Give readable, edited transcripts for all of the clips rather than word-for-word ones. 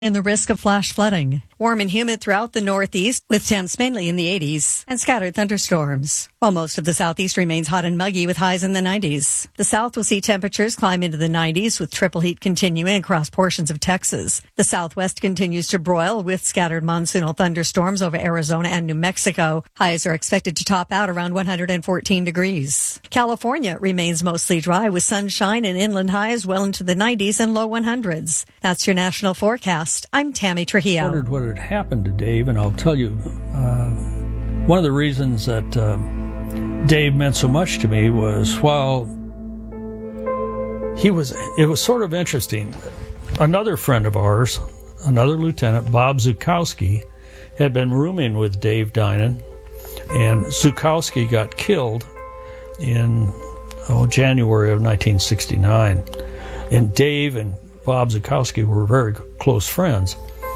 and the risk of flash flooding. Warm and humid throughout the Northeast, with temps mainly in the 80s, and scattered thunderstorms. While most of the Southeast remains hot and muggy with highs in the 90s. The South will see temperatures climb into the 90s with triple heat continuing across portions of Texas. The Southwest continues to broil with scattered monsoonal thunderstorms over Arizona and New Mexico. Highs are expected to top out around 114 degrees. California remains mostly dry with sunshine and inland highs well into the 90s and low 100s. That's your national forecast. I'm Tammy Trujillo. I wondered what had happened to Dave, and I'll tell you, one of the reasons that Dave meant so much to me was while it was sort of interesting. Another friend of ours, another lieutenant, Bob Zukowski, had been rooming with Dave Dinan, and Zukowski got killed in January of 1969. And Dave and Bob Zukowski were very close friends.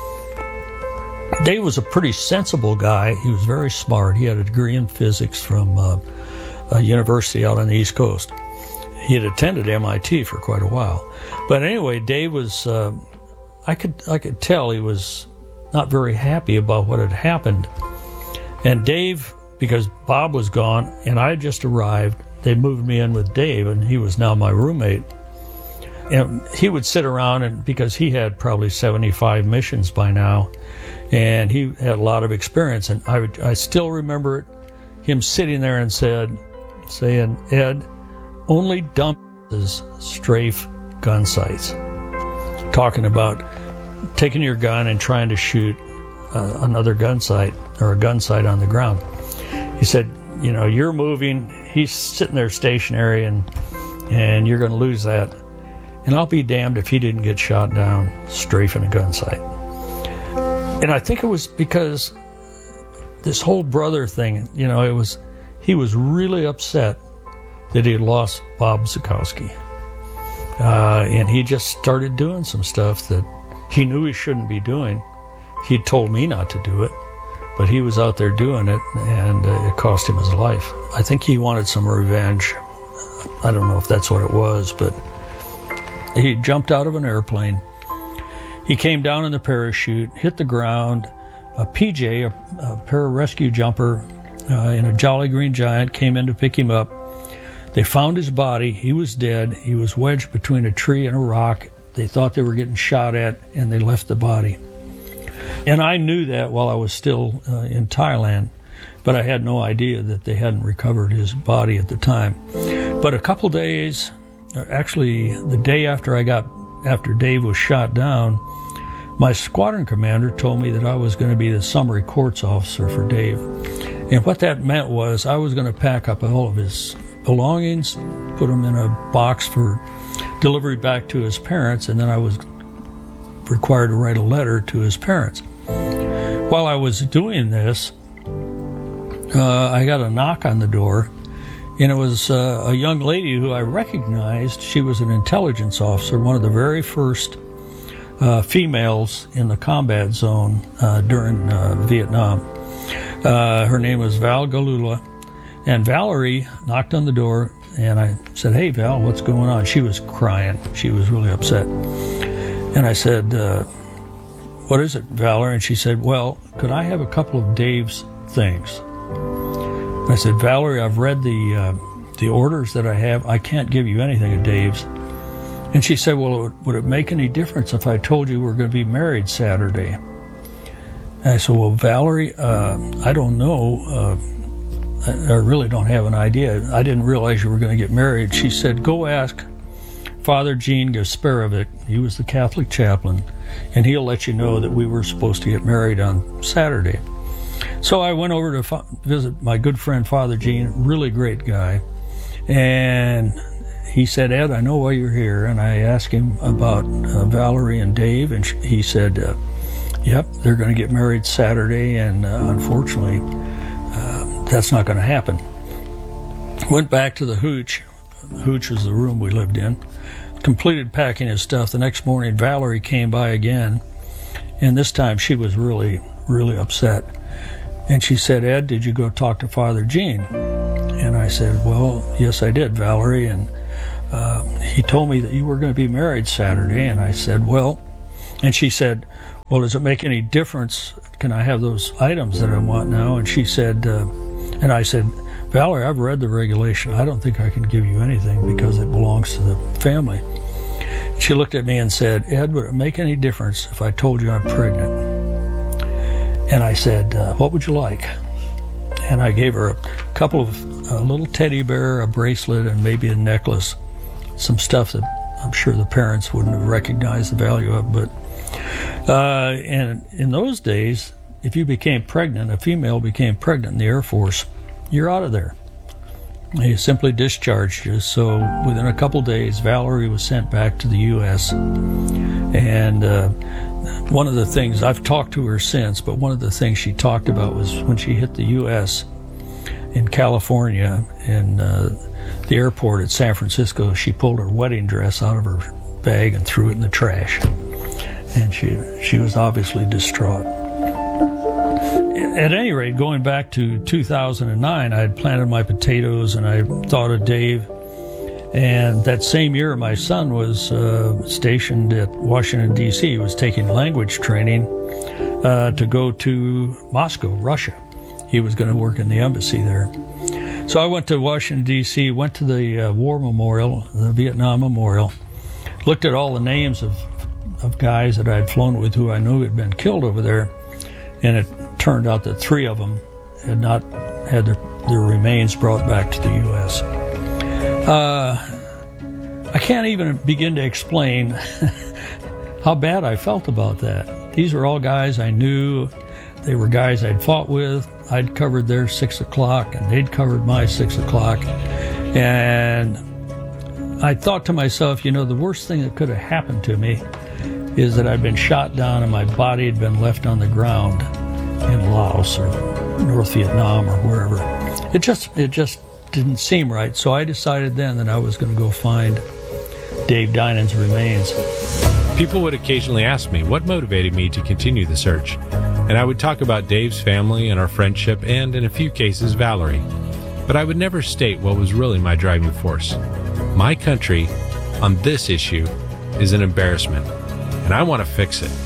Dave was a pretty sensible guy. He was very smart. He had a degree in physics from a university out on the East Coast. He had attended MIT for quite a while. But anyway, Dave was, I could tell he was not very happy about what had happened. And Dave, because Bob was gone and I had just arrived, they moved me in with Dave, and he was now my roommate. And he would sit around, and because he had probably 75 missions by now, and he had a lot of experience, and I still remember him sitting there and saying, Ed, only dump is strafe gun sights. Talking about taking your gun and trying to shoot another gun sight or a gun sight on the ground. He said, you're moving, he's sitting there stationary, and you're going to lose that. And I'll be damned if he didn't get shot down strafing a gun sight. And I think it was because this whole brother thing, he was really upset that he had lost Bob Zukowski. And he just started doing some stuff that he knew he shouldn't be doing. He told me not to do it, but he was out there doing it, and it cost him his life. I think he wanted some revenge. I don't know if that's what it was, but he jumped out of an airplane. He came down in the parachute, hit the ground. A PJ, a pararescue jumper in a Jolly Green Giant, came in to pick him up. They found his body. He was dead. He was wedged between a tree and a rock. They thought they were getting shot at, and they left the body. And I knew that while I was still in Thailand, but I had no idea that they hadn't recovered his body at the time. But a couple days, actually the day after Dave was shot down, my squadron commander told me that I was going to be the summary courts officer for Dave. And what that meant was I was going to pack up all of his belongings, put them in a box for delivery back to his parents, and then I was required to write a letter to his parents. While I was doing this, I got a knock on the door, and it was a young lady who I recognized. She was an intelligence officer, one of the very first females in the combat zone during Vietnam. Her name was Val Galula, and Valerie knocked on the door, and I said, "Hey, Val, what's going on?" She was crying. She was really upset. And I said, "What is it, Valerie?" And she said, "Well, could I have a couple of Dave's things?" And I said, "Valerie, I've read the orders that I have. I can't give you anything of Dave's." And she said, "Well, would it make any difference if I told you we're going to be married Saturday?" And I said, "Well, Valerie, I don't know. I really don't have an idea. I didn't realize you were going to get married." She said, "Go ask Father Gene Gasparovic. He was the Catholic chaplain, and he'll let you know that we were supposed to get married on Saturday." So I went over to visit my good friend Father Gene, really great guy, and he said, "Ed, I know why you're here." And I asked him about Valerie and Dave, and he said, "Yep, they're going to get married Saturday, and unfortunately, that's not going to happen." Went back to the Hooch. Hooch was the room we lived in. Completed packing his stuff. The next morning, Valerie came by again, and this time she was really, really upset. And she said, "Ed, did you go talk to Father Gene?" And I said, "Well, yes, I did, Valerie, and he told me that you were going to be married Saturday." And I said, "Well," and she said, well, does it make any difference? Can I have those items that I want now? And she said, and I said, Valerie, I've read the regulation. I don't think I can give you anything because it belongs to the family. She looked at me and said, Ed, would it make any difference if I told you I'm pregnant? And I said, what would you like? And I gave her a couple of a little teddy bear, a bracelet, and maybe a necklace. Some stuff that I'm sure the parents wouldn't have recognized the value of. But and in those days, if you became pregnant, a female became pregnant in the Air Force, you're out of there. They simply discharged you. So within a couple days, Valerie was sent back to the U.S. And one of the things, I've talked to her since, but one of the things she talked about was when she hit the U.S. in California, in the airport at San Francisco, she pulled her wedding dress out of her bag and threw it in the trash. And she was obviously distraught. At any rate, going back to 2009, I had planted my potatoes and I thought of Dave. And that same year, my son was stationed at Washington, D.C. He was taking language training to go to Moscow, Russia. He was going to work in the embassy there. So I went to Washington, D.C., went to the War Memorial, the Vietnam Memorial, looked at all the names of guys that I had flown with who I knew had been killed over there. And it turned out that 3 of them had not had their remains brought back to the U.S. I can't even begin to explain how bad I felt about that. These were all guys I knew. They were guys I'd fought with. I'd covered their 6 o'clock, and they'd covered my 6 o'clock. And I thought to myself, the worst thing that could have happened to me is that I'd been shot down and my body had been left on the ground in Laos or North Vietnam or wherever. It just didn't seem right. So I decided then that I was going to go find Dave Dinan's remains. People would occasionally ask me what motivated me to continue the search, and I would talk about Dave's family and our friendship and, in a few cases, Valerie. But I would never state what was really my driving force. My country, on this issue, is an embarrassment, and I want to fix it.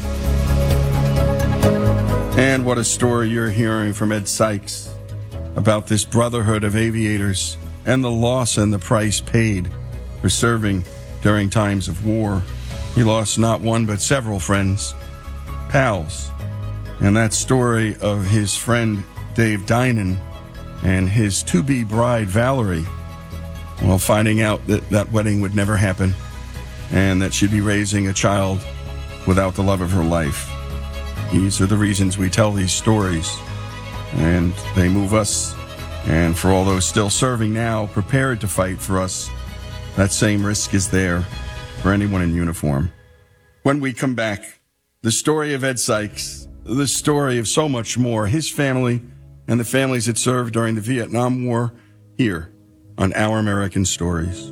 And what a story you're hearing from Ed Sykes about this brotherhood of aviators and the loss and the price paid for serving during times of war. He lost not one but several friends, pals. And that story of his friend Dave Dinan and his to-be bride Valerie, well, finding out that that wedding would never happen and that she'd be raising a child without the love of her life. These are the reasons we tell these stories, and they move us. And for all those still serving now, prepared to fight for us, that same risk is there for anyone in uniform. When we come back, the story of Ed Sykes, the story of so much more, his family and the families that served during the Vietnam War, here on Our American Stories.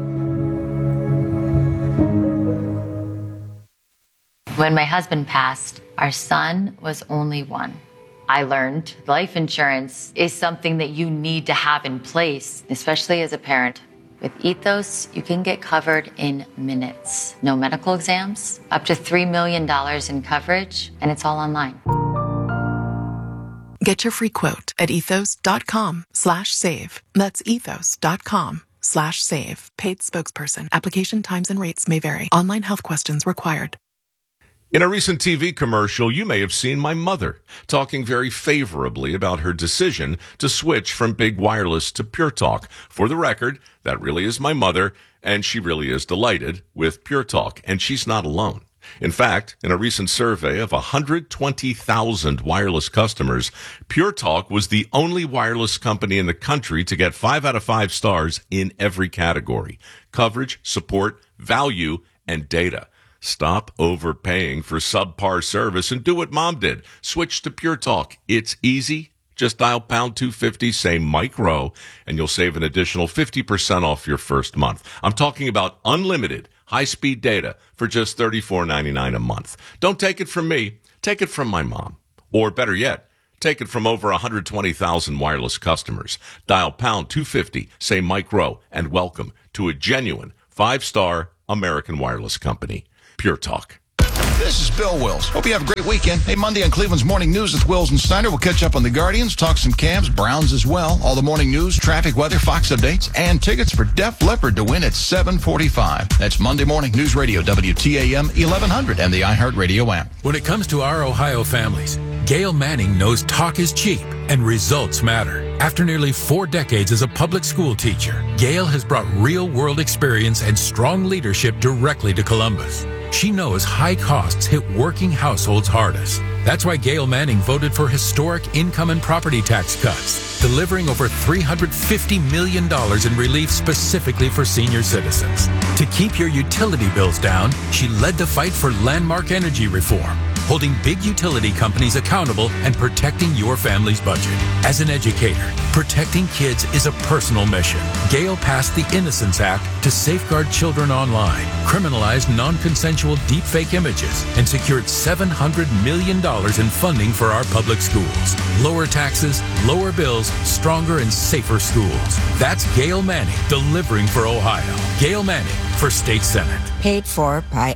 When my husband passed, our son was only 1. I learned life insurance is something that you need to have in place, especially as a parent. With Ethos, you can get covered in minutes. No medical exams, up to $3 million in coverage, and it's all online. Get your free quote at ethos.com/save. That's ethos.com/save. Paid spokesperson. Application times and rates may vary. Online health questions required. In a recent TV commercial, you may have seen my mother talking very favorably about her decision to switch from big wireless to Pure Talk. For the record, that really is my mother, and she really is delighted with Pure Talk, and she's not alone. In fact, in a recent survey of 120,000 wireless customers, Pure Talk was the only wireless company in the country to get 5 out of 5 stars in every category: coverage, support, value, and data. Stop overpaying for subpar service and do what Mom did. Switch to Pure Talk. It's easy. Just dial pound 250, say Mike Rowe, and you'll save an additional 50% off your first month. I'm talking about unlimited high-speed data for just $34.99 a month. Don't take it from me. Take it from my mom. Or better yet, take it from over 120,000 wireless customers. Dial pound 250, say Mike Rowe, and welcome to a genuine 5-star American wireless company. Pure Talk. This is Bill Wills. Hope you have a great weekend. Hey, Monday on Cleveland's Morning News with Wills and Snyder. We'll catch up on the Guardians, talk some Cavs, Browns as well. All the morning news, traffic, weather, Fox updates, and tickets for Def Leppard to win at 7:45. That's Monday morning News Radio, WTAM 1100, and the iHeartRadio app. When it comes to our Ohio families, Gail Manning knows talk is cheap and results matter. After nearly 4 decades as a public school teacher, Gail has brought real-world experience and strong leadership directly to Columbus. She knows high costs hit working households hardest. That's why Gail Manning voted for historic income and property tax cuts, delivering over $350 million in relief specifically for senior citizens. To keep your utility bills down, she led the fight for landmark energy reform, holding big utility companies accountable and protecting your family's budget. As an educator, protecting kids is a personal mission. Gail passed the Innocence Act to safeguard children online, criminalized non-consensual deepfake images, and secured $700 million in funding for our public schools. Lower taxes, lower bills, stronger and safer schools. That's Gail Manning, delivering for Ohio. Gail Manning for State Senate. Paid for by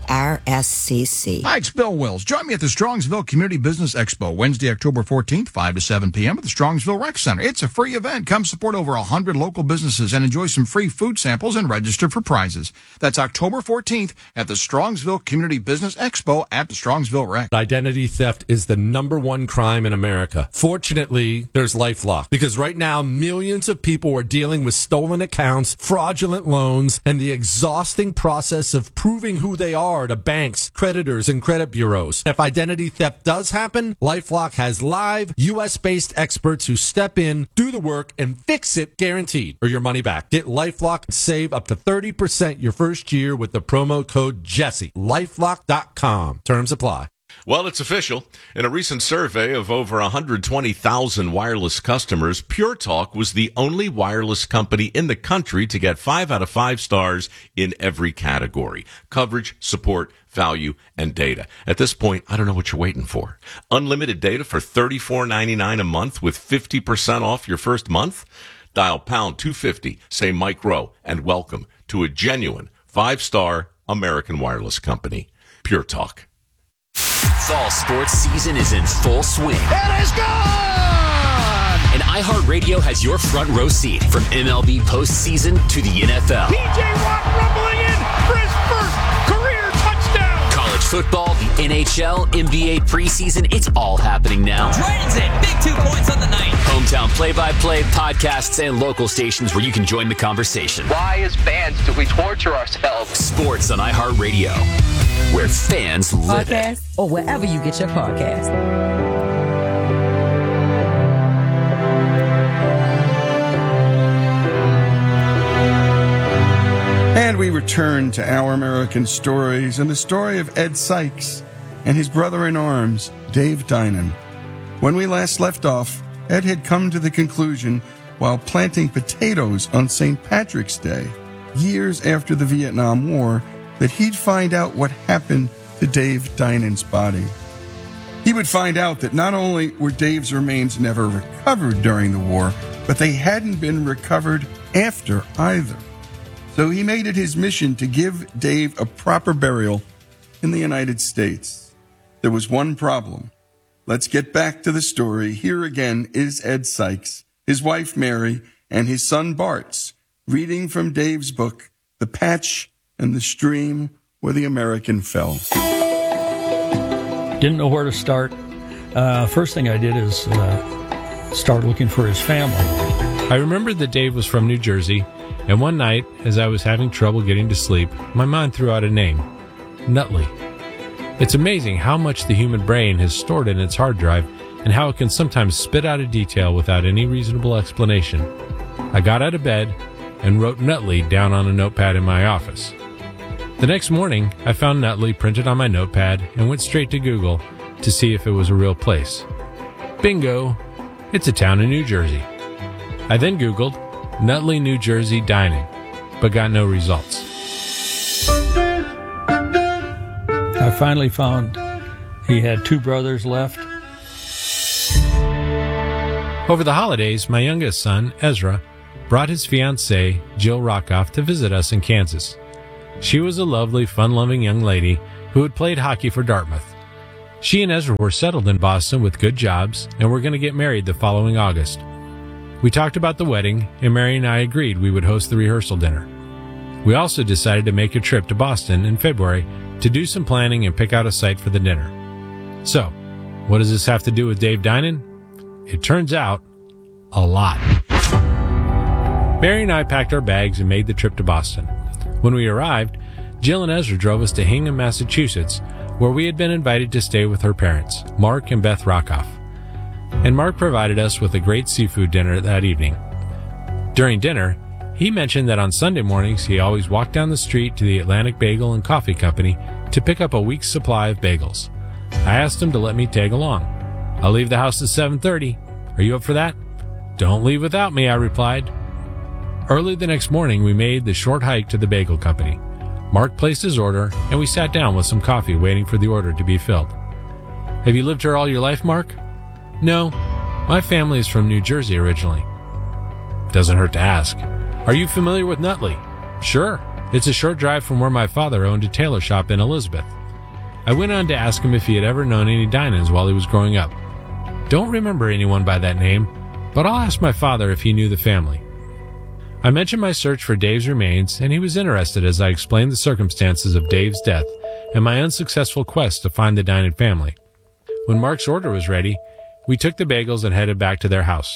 RSCC. Hi, it's Bill Wills. Join me at the Strongsville Community Business Expo, Wednesday, October 14th, 5 to 7 p.m. at the Strongsville Rec Center. It's a free event. Come support over 100 local businesses and enjoy some free food samples and register for prizes. That's October 14th at the Strongsville Community Business Expo at the Strongsville Rec. Identity theft is the #1 crime in America. Fortunately, there's LifeLock, because right now millions of people are dealing with stolen accounts, fraudulent loans, and the exhausting process of proving who they are to banks, creditors, and credit bureaus. If identity theft does happen, LifeLock has live, U.S.-based experts who step in, do the work, and fix it, guaranteed, or your money back. Get LifeLock and save up to 30% your first year with the promo code Jesse. LifeLock.com. Terms apply. Well, it's official. In a recent survey of over 120,000 wireless customers, Pure Talk was the only wireless company in the country to get 5 out of 5 stars in every category: coverage, support, value, and data. At this point, I don't know what you're waiting for. Unlimited data for $34.99 a month with 50% off your first month? Dial pound 250, say Mike Rowe, and welcome to a genuine 5-star American wireless company. Pure Talk. Fall sports season is in full swing. It is gone! And iHeartRadio has your front row seat from MLB postseason to the NFL. P.J. Watt rumbling in for his first career touchdown. College football, the NHL, NBA preseason, it's all happening now. Dragons in, big 2 points on the night. Hometown play-by-play, podcasts, and local stations where you can join the conversation. Why, as fans, do we torture ourselves? Sports on iHeartRadio, where fans live it. Or wherever you get your podcast. And we return to Our American Stories and the story of Ed Sykes and his brother-in-arms, Dave Dinan. When we last left off, Ed had come to the conclusion, while planting potatoes on St. Patrick's Day, years after the Vietnam War, that he'd find out what happened to Dave Dinan's body. He would find out that not only were Dave's remains never recovered during the war, but they hadn't been recovered after either. So he made it his mission to give Dave a proper burial in the United States. There was one problem. Let's get back to the story. Here again is Ed Sykes, his wife Mary, and his son Bartz, reading from Dave's book, The Patch and the Stream Where the American Fell. Didn't know where to start. First thing I did is start looking for his family. I remembered that Dave was from New Jersey, and one night, as I was having trouble getting to sleep, my mind threw out a name, Nutley. It's amazing how much the human brain has stored in its hard drive and how it can sometimes spit out a detail without any reasonable explanation. I got out of bed and wrote Nutley down on a notepad in my office. The next morning, I found Nutley printed on my notepad and went straight to Google to see if it was a real place. Bingo! It's a town in New Jersey. I then Googled Nutley, New Jersey dining, but got no results. I finally found he had 2 brothers left. Over the holidays, my youngest son, Ezra, brought his fiancée, Jill Rockoff, to visit us in Kansas. She was a lovely, fun-loving young lady who had played hockey for Dartmouth. She and Ezra were settled in Boston with good jobs and were going to get married the following August. We talked about the wedding, and Mary and I agreed we would host the rehearsal dinner. We also decided to make a trip to Boston in February to do some planning and pick out a site for the dinner. So, what does this have to do with Dave Dinan? It turns out, a lot. Mary and I packed our bags and made the trip to Boston. When we arrived, Jill and Ezra drove us to Hingham, Massachusetts, where we had been invited to stay with her parents, Mark and Beth Rockoff. And Mark provided us with a great seafood dinner that evening. During dinner, he mentioned that on Sunday mornings he always walked down the street to the Atlantic Bagel and Coffee Company to pick up a week's supply of bagels. I asked him to let me tag along. I'll leave the house at 7:30. Are you up for that? Don't leave without me, I replied. Early the next morning, we made the short hike to the bagel company. Mark placed his order, and we sat down with some coffee waiting for the order to be filled. Have you lived here all your life, Mark? No. My family is from New Jersey originally. Doesn't hurt to ask. Are you familiar with Nutley? Sure. It's a short drive from where my father owned a tailor shop in Elizabeth. I went on to ask him if he had ever known any Dinans while he was growing up. Don't remember anyone by that name, but I'll ask my father if he knew the family. I mentioned my search for Dave's remains, and he was interested as I explained the circumstances of Dave's death and my unsuccessful quest to find the Dinan family. When Mark's order was ready, we took the bagels and headed back to their house.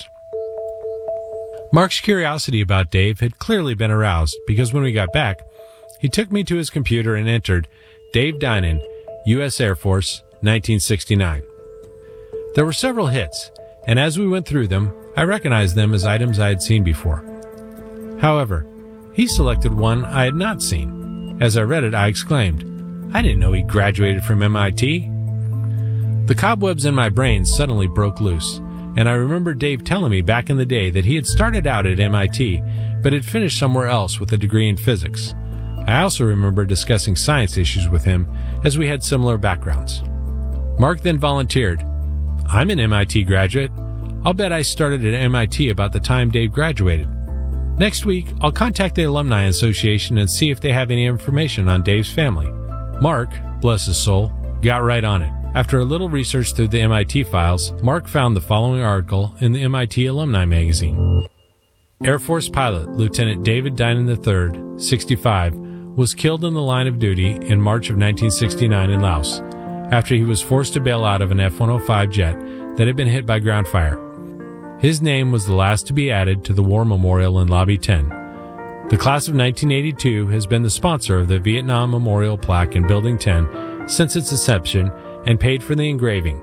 Mark's curiosity about Dave had clearly been aroused because when we got back, he took me to his computer and entered Dave Dinan, U.S. Air Force, 1969. There were several hits, and as we went through them, I recognized them as items I had seen before. However, he selected one I had not seen. As I read it, I exclaimed, I didn't know he graduated from MIT. The cobwebs in my brain suddenly broke loose, and I remembered Dave telling me back in the day that he had started out at MIT, but had finished somewhere else with a degree in physics. I also remember discussing science issues with him, as we had similar backgrounds. Mark then volunteered, I'm an MIT graduate. I'll bet I started at MIT about the time Dave graduated. Next week, I'll contact the Alumni Association and see if they have any information on Dave's family. Mark, bless his soul, got right on it. After a little research through the MIT files, Mark found the following article in the MIT Alumni magazine. Air Force pilot Lieutenant David Dinan III, 65, was killed in the line of duty in March of 1969 in Laos, after he was forced to bail out of an F-105 jet that had been hit by ground fire. His name was the last to be added to the War Memorial in Lobby 10. The class of 1982 has been the sponsor of the Vietnam Memorial Plaque in Building 10 since its inception and paid for the engraving.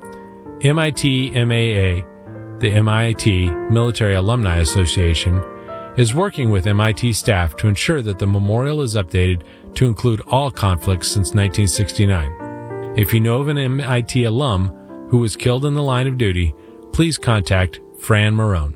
MIT MAA, the MIT Military Alumni Association, is working with MIT staff to ensure that the memorial is updated to include all conflicts since 1969. If you know of an MIT alum who was killed in the line of duty, please contact Fran Marone.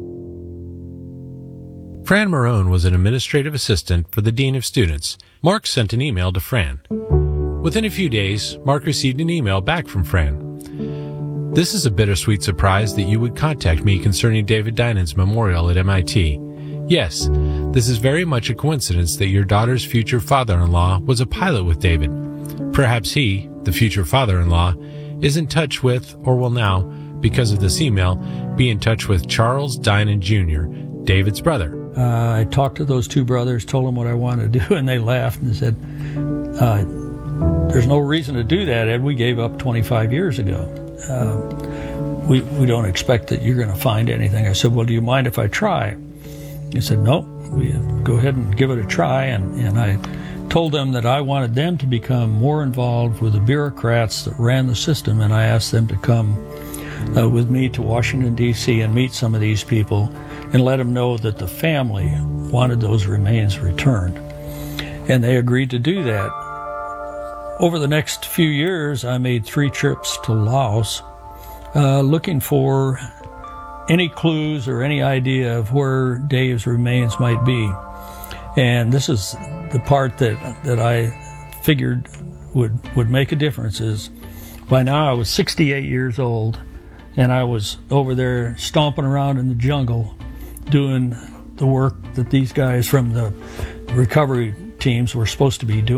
Fran Marone was an administrative assistant for the Dean of Students. Mark sent an email to Fran. Within a few days, Mark received an email back from Fran. This is a bittersweet surprise that you would contact me concerning David Dinan's memorial at MIT. Yes, this is very much a coincidence that your daughter's future father-in-law was a pilot with David. Perhaps he, the future father-in-law, is in touch with, or will now, because of this email, be in touch with Charles Dinan Jr., David's brother. I talked to those two brothers, told them what I wanted to do, and they laughed and said, there's no reason to do that, Ed. We gave up 25 years ago. We don't expect that you're going to find anything. I said, well, do you mind if I try? He said, no, we go ahead and give it a try. And I told them that I wanted them to become more involved with the bureaucrats that ran the system, and I asked them to come with me to Washington, D.C. and meet some of these people and let them know that the family wanted those remains returned. And they agreed to do that. Over the next few years, I made 3 trips to Laos looking for any clues or any idea of where Dave's remains might be. And this is the part that I figured would make a difference. Is by now I was 68 years old, and I was over there stomping around in the jungle doing the work that these guys from the recovery teams were supposed to be doing.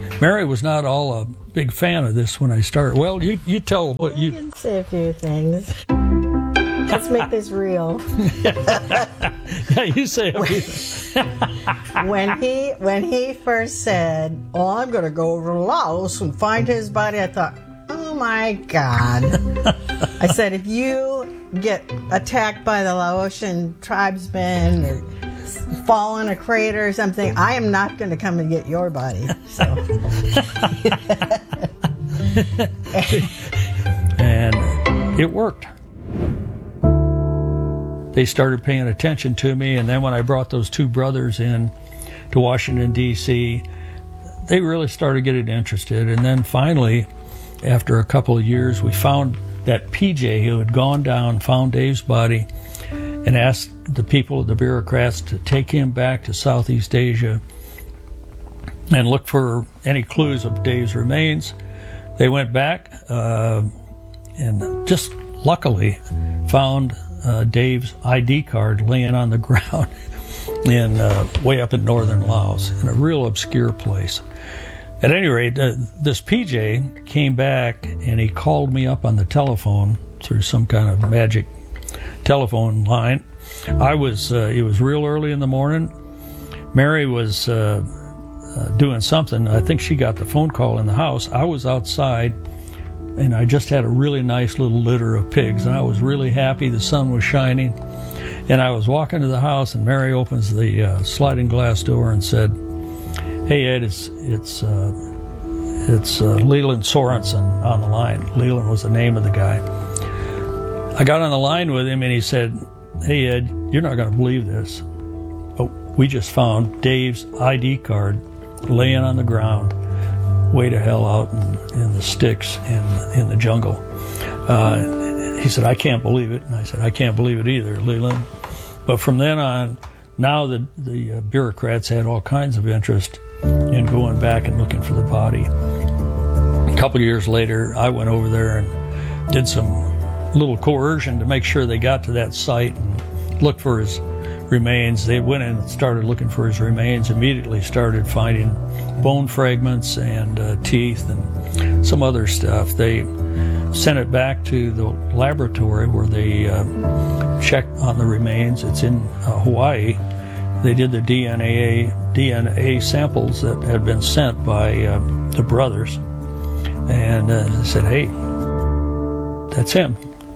Mary was not all a big fan of this when I started. Well, you tell what you... I can say a few things. Let's make this real. Yeah, you say everything. When he first said, "Oh, I'm going to go over to Laos and find his body," I thought, "Oh my God!" I said, "If you get attacked by the Laotian tribesmen or fall in a crater or something, I am not going to come and get your body." So. And it worked. They started paying attention to me, and then when I brought those two brothers in to Washington, D.C., they really started getting interested. And then finally, after a couple of years, we found that PJ, who had gone down, found Dave's body, and asked the people, the bureaucrats, to take him back to Southeast Asia and look for any clues of Dave's remains. They went back and just luckily found Dave's ID card laying on the ground in way up in northern Laos, in a real obscure place. At any rate, this PJ came back and he called me up on the telephone through some kind of magic telephone line. It was real early in the morning. Mary was doing something. I think she got the phone call in the house. I was outside, and I just had a really nice little litter of pigs, and I was really happy. The sun was shining, and I was walking to the house, and Mary opens the sliding glass door and said, "Hey Ed, it's Leland Sorensen on the line." Leland was the name of the guy. I got on the line with him, and he said, "Hey Ed, you're not going to believe this, but we just found Dave's ID card laying on the ground way to hell out in the sticks in the jungle." He said, "I can't believe it." And I said, "I can't believe it either, Leland." But from then on, now the bureaucrats had all kinds of interest in going back and looking for the body. A couple of years later, I went over there and did some little coercion to make sure they got to that site and looked for his remains. They went in and started looking for his remains, immediately started finding bone fragments and teeth and some other stuff. They sent it back to the laboratory where they checked on the remains. It's in Hawaii. They did the DNA samples that had been sent by the brothers, and they said, "Hey, that's him."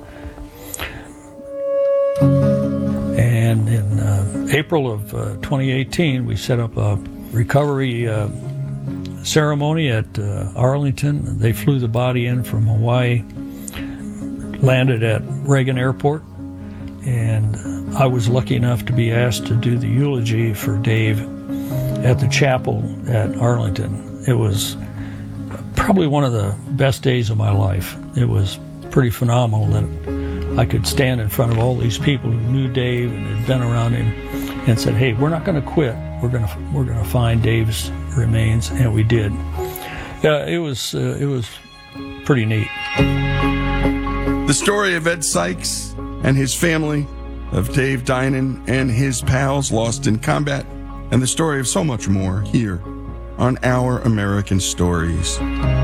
And in April of 2018, we set up a recovery ceremony at Arlington. They flew the body in from Hawaii, landed at Reagan Airport, and I was lucky enough to be asked to do the eulogy for Dave at the chapel at Arlington. It was probably one of the best days of my life. It was pretty phenomenal that I could stand in front of all these people who knew Dave and had been around him and said, "Hey, we're not going to quit. We're going to find Dave's remains," and we did. It was pretty neat. The story of Ed Sykes and his family, of Dave Dinan and his pals lost in combat, and the story of so much more here on Our American Stories.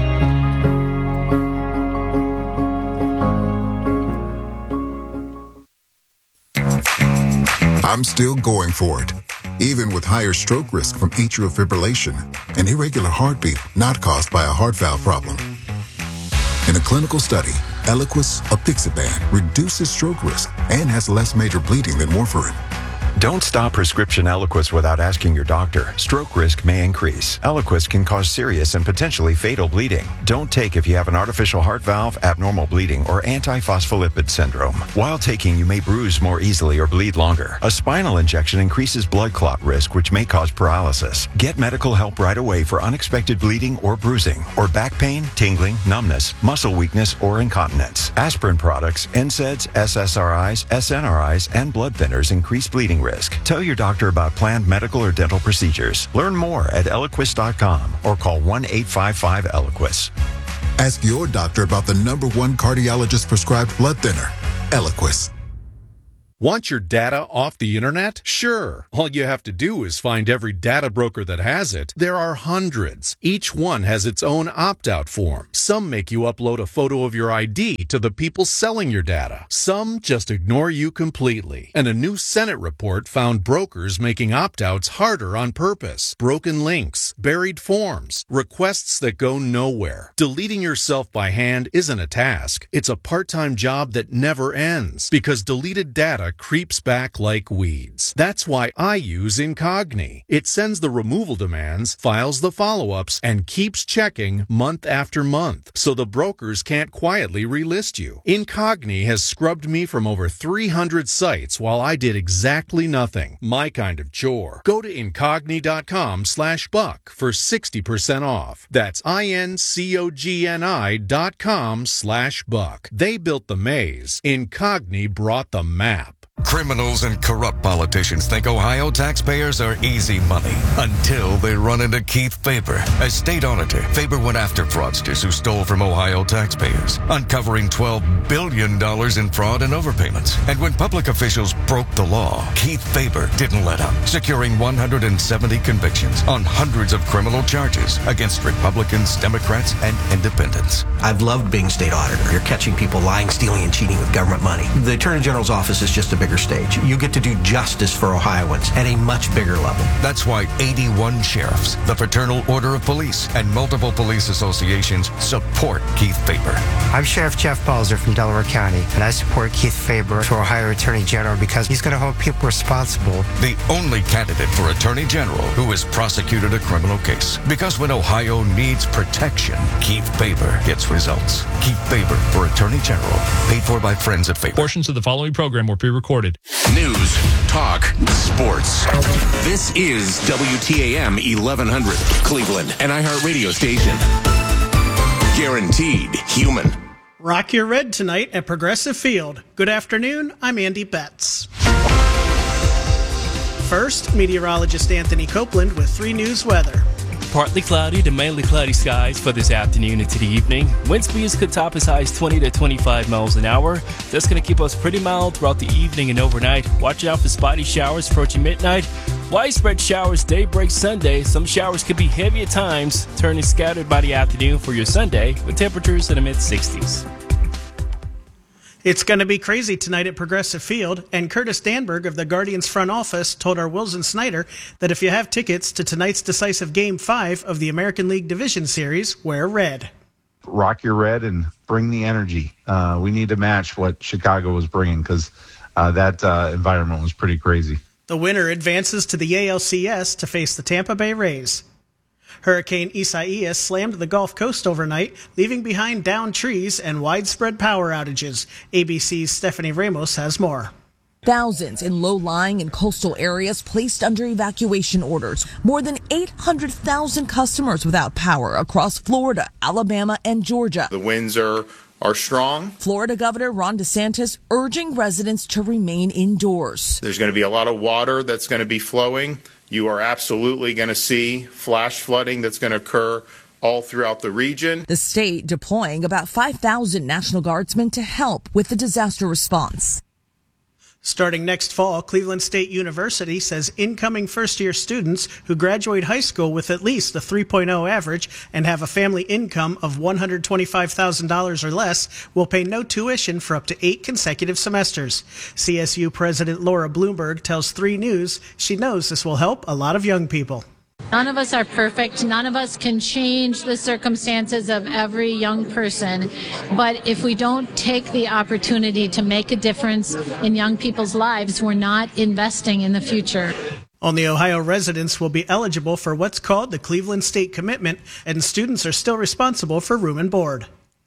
I'm still going for it, even with higher stroke risk from atrial fibrillation, an irregular heartbeat not caused by a heart valve problem. In a clinical study, Eliquis apixaban reduces stroke risk and has less major bleeding than warfarin. Don't stop prescription Eliquis without asking your doctor. Stroke risk may increase. Eliquis can cause serious and potentially fatal bleeding. Don't take if you have an artificial heart valve, abnormal bleeding, or antiphospholipid syndrome. While taking, you may bruise more easily or bleed longer. A spinal injection increases blood clot risk, which may cause paralysis. Get medical help right away for unexpected bleeding or bruising, or back pain, tingling, numbness, muscle weakness, or incontinence. Aspirin products, NSAIDs, SSRIs, SNRIs, and blood thinners increase bleeding risk. Tell your doctor about planned medical or dental procedures. Learn more at Eliquis.com or call 1-855-ELIQUIS. Ask your doctor about the #1 cardiologist prescribed blood thinner, Eliquis. Want your data off the internet? Sure. All you have to do is find every data broker that has it. There are hundreds. Each one has its own opt-out form. Some make you upload a photo of your ID to the people selling your data. Some just ignore you completely. And a new Senate report found brokers making opt-outs harder on purpose. Broken links, buried forms, requests that go nowhere. Deleting yourself by hand isn't a task. It's a part-time job that never ends because deleted data creeps back like weeds. That's why I use Incogni. It sends the removal demands, files the follow-ups, and keeps checking month after month, so the brokers can't quietly relist you. Incogni has scrubbed me from over 300 sites while I did exactly nothing. My kind of chore. Go to Incogni.com/buck for 60% off. That's INCOGNI.com/buck. They built the maze. Incogni brought the map. Criminals and corrupt politicians think Ohio taxpayers are easy money until they run into Keith Faber. As state auditor, Faber went after fraudsters who stole from Ohio taxpayers, uncovering $12 billion in fraud and overpayments. And when public officials broke the law, Keith Faber didn't let up, securing 170 convictions on hundreds of criminal charges against Republicans, Democrats, and independents. I've loved being state auditor. You're catching people lying, stealing, and cheating with government money. The Attorney General's office is just a bigger stage. You get to do justice for Ohioans at a much bigger level. That's why 81 sheriffs, the Fraternal Order of Police, and multiple police associations support Keith Faber. I'm Sheriff Jeff Balzer from Delaware County, and I support Keith Faber for Ohio Attorney General because he's going to hold people responsible. The only candidate for Attorney General who has prosecuted a criminal case. Because when Ohio needs protection, Keith Faber gets results. Keith Faber for Attorney General. Paid for by friends at Faber. Portions of the following program were pre-recorded. News, talk, sports. This is WTAM 1100, Cleveland, an iHeartRadio station. Guaranteed human. Rock your red tonight at Progressive Field. Good afternoon, I'm Andy Betts. First, meteorologist Anthony Copeland with 3 News weather. Partly cloudy to mainly cloudy skies for this afternoon into the evening. Wind speeds could top as high as 20 to 25 miles an hour. That's going to keep us pretty mild throughout the evening and overnight. Watch out for spotty showers approaching midnight. Widespread showers daybreak Sunday. Some showers could be heavy at times, turning scattered by the afternoon for your Sunday with temperatures in the mid-60s. It's going to be crazy tonight at Progressive Field, and Curtis Danberg of the Guardians front office told our Wilson Snyder that if you have tickets to tonight's decisive Game 5 of the American League Division Series, wear red. Rock your red and bring the energy. We need to match what Chicago was bringing because that environment was pretty crazy. The winner advances to the ALCS to face the Tampa Bay Rays. Hurricane Isaias slammed the Gulf Coast overnight, leaving behind downed trees and widespread power outages. ABC's Stephanie Ramos has more. Thousands in low-lying and coastal areas placed under evacuation orders. More than 800,000 customers without power across Florida, Alabama, and Georgia. The winds are strong. Florida Governor Ron DeSantis urging residents to remain indoors. There's going to be a lot of water that's going to be flowing. You are absolutely going to see flash flooding that's going to occur all throughout the region. The state deploying about 5,000 National Guardsmen to help with the disaster response. Starting next fall, Cleveland State University says incoming first-year students who graduate high school with at least a 3.0 average and have a family income of $125,000 or less will pay no tuition for up to 8 consecutive semesters. CSU President Laura Bloomberg tells 3 News she knows this will help a lot of young people. None of us are perfect. None of us can change the circumstances of every young person. But if we don't take the opportunity to make a difference in young people's lives, we're not investing in the future. Only Ohio residents will be eligible for what's called the Cleveland State Commitment, and students are still responsible for room and board.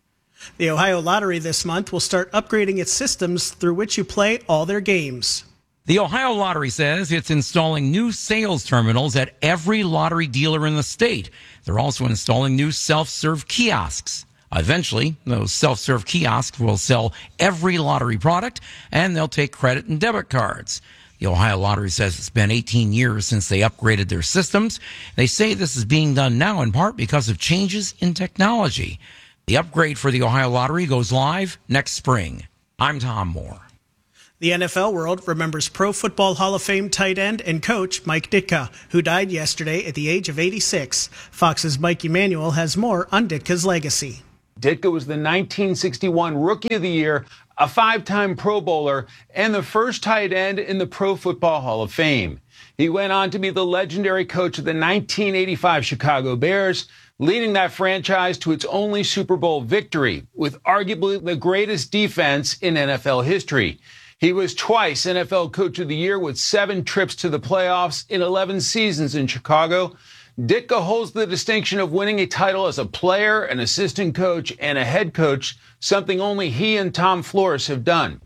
The Ohio Lottery this month will start upgrading its systems through which you play all their games. The Ohio Lottery says it's installing new sales terminals at every lottery dealer in the state. They're also installing new self-serve kiosks. Eventually, those self-serve kiosks will sell every lottery product, and they'll take credit and debit cards. The Ohio Lottery says it's been 18 years since they upgraded their systems. They say this is being done now in part because of changes in technology. The upgrade for the Ohio Lottery goes live next spring. I'm Tom Moore. The NFL world remembers Pro Football Hall of Fame tight end and coach Mike Ditka, who died yesterday at the age of 86. Fox's Mike Emanuel has more on Ditka's legacy. Ditka was the 1961 Rookie of the Year, a 5-time Pro Bowler, and the first tight end in the Pro Football Hall of Fame. He went on to be the legendary coach of the 1985 Chicago Bears, leading that franchise to its only Super Bowl victory, with arguably the greatest defense in NFL history. He was twice NFL Coach of the Year with 7 trips to the playoffs in 11 seasons in Chicago. Ditka holds the distinction of winning a title as a player, an assistant coach, and a head coach, something only he and Tom Flores have done.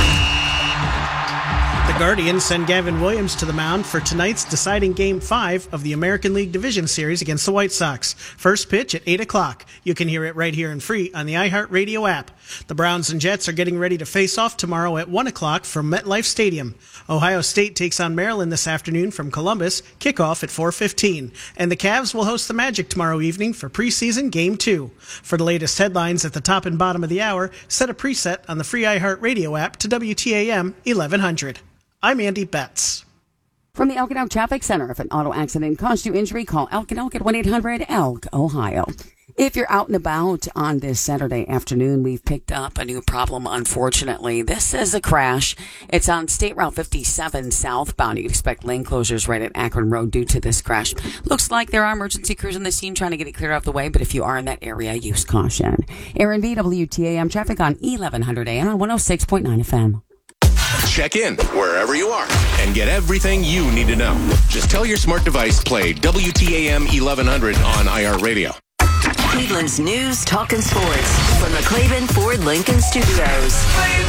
The Guardians send Gavin Williams to the mound for tonight's deciding Game 5 of the American League Division Series against the White Sox. First pitch at 8 o'clock. You can hear it right here and free on the iHeartRadio app. The Browns and Jets are getting ready to face off tomorrow at 1 o'clock from MetLife Stadium. Ohio State takes on Maryland this afternoon from Columbus, kickoff at 4:15. And the Cavs will host the Magic tomorrow evening for preseason Game 2. For the latest headlines at the top and bottom of the hour, set a preset on the free iHeartRadio app to WTAM 1100. I'm Andy Betts. From the Elk and Elk Traffic Center, if an auto accident caused you injury, call Elk and Elk at 1-800-ELK, Ohio. If you're out and about on this Saturday afternoon, we've picked up a new problem, unfortunately. This is a crash. It's on State Route 57 southbound. You can expect lane closures right at Akron Road due to this crash. Looks like there are emergency crews on the scene trying to get it cleared off the way, but if you are in that area, use caution. Aaron V, WTAM traffic on 1100 AM on 106.9 FM. Check in wherever you are and get everything you need to know. Just tell your smart device play WTAM 1100 on iHeartRadio. Cleveland's news, talk, and sports from the Clavin Ford Lincoln Studios.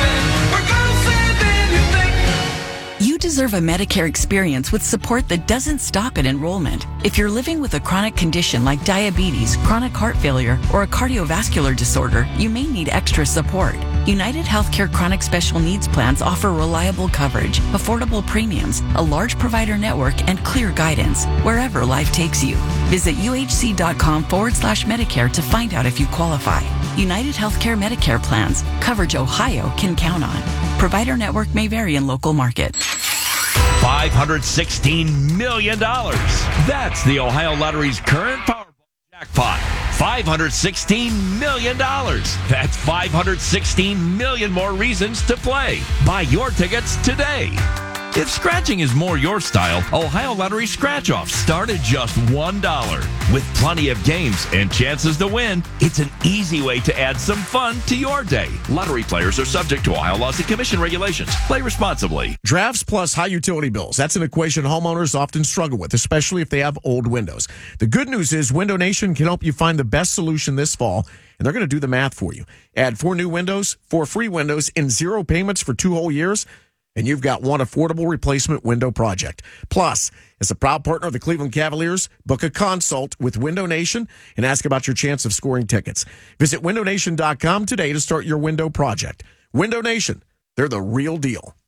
You deserve a Medicare experience with support that doesn't stop at enrollment. If you're living with a chronic condition like diabetes, chronic heart failure, or a cardiovascular disorder, you may need extra support. United Healthcare Chronic Special Needs Plans offer reliable coverage, affordable premiums, a large provider network, and clear guidance wherever life takes you. Visit uhc.com/Medicare to find out if you qualify. United Healthcare Medicare plans. Coverage Ohio can count on. Provider network may vary in local market. $516 million. That's the Ohio Lottery's current Powerball jackpot. $516 million. That's 516 million more reasons to play. Buy your tickets today. If scratching is more your style, Ohio Lottery scratch-offs start at just $1. With plenty of games and chances to win, it's an easy way to add some fun to your day. Lottery players are subject to Ohio laws and commission regulations. Play responsibly. Drafts plus high utility bills. That's an equation homeowners often struggle with, especially if they have old windows. The good news is Window Nation can help you find the best solution this fall, and they're going to do the math for you. Add 4 new windows, 4 free windows, and 0 payments for 2 whole years, and you've got one affordable replacement window project. Plus, as a proud partner of the Cleveland Cavaliers, book a consult with Window Nation and ask about your chance of scoring tickets. Visit windownation.com today to start your window project. Window Nation, they're the real deal.